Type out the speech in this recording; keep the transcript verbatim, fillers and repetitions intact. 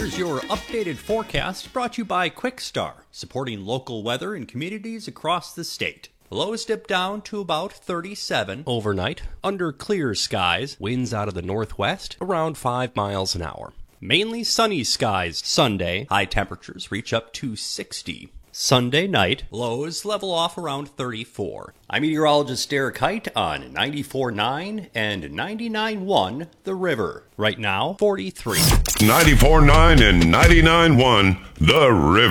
Here's your updated forecast brought to you by Quickstar, supporting local weather in communities across the state. Lows dip down to about thirty-seven overnight, under clear skies, winds out of the northwest, around five miles an hour. Mainly sunny skies Sunday, high temperatures reach up to sixty. Sunday night, lows level off around thirty-four. I'm meteorologist Derek Height on ninety-four point nine and ninety-nine point one The River. Right now, forty-three. ninety-four point nine and ninety-nine point one The River.